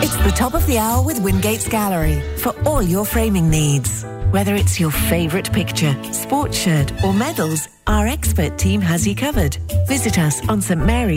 It's the top of the hour with Wingate's Gallery for all your framing needs. Whether it's your favourite picture, sports shirt or medals, our expert team has you covered. Visit us on St Mary